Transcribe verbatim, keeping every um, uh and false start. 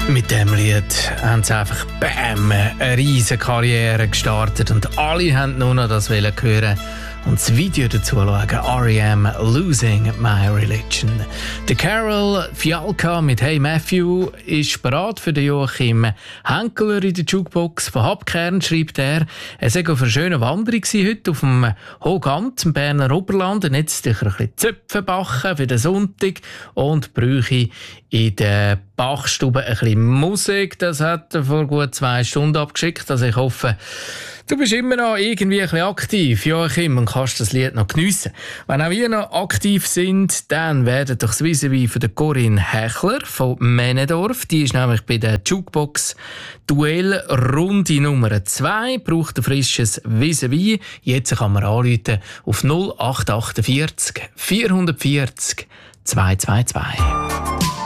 Mit dem Lied haben sie einfach bam, eine riesige Karriere gestartet und alle haben nur noch das hören und das Video dazu schauen. R E M Losing My Religion. Der Carol Fialka mit Hey Matthew ist bereit für den Joachim Henkeler in der Jukebox. Von Habkern schreibt er, er sei auf einer schönen Wanderung heute auf dem Hogamt im Berner Oberland und jetzt sicher ein bisschen Zöpfe backen für den Sonntag und bräuche in der Bachstube ein bisschen Musik. Das hat er vor gut zwei Stunden abgeschickt. Also ich hoffe, du bist immer noch irgendwie ein bisschen aktiv, Joachim, und kannst das Lied noch geniessen. Wenn auch ihr noch aktiv sind, dann werdet doch das Vis-à-vis von der Corinne Hechler von Männendorf. Die ist nämlich bei der Jukebox Duell Runde Nummer zwei. Braucht ein frisches Vis-à-vis. Jetzt kann man anrufen auf null acht acht vier vier vier null zwei zwei zwei.